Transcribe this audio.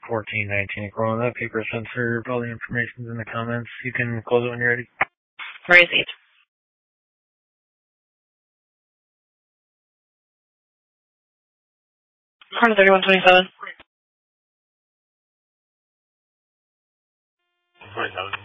1419 Corona, paper sensor, all the information's in the comments. You can close it when you're ready. Received. Part 3127. 27.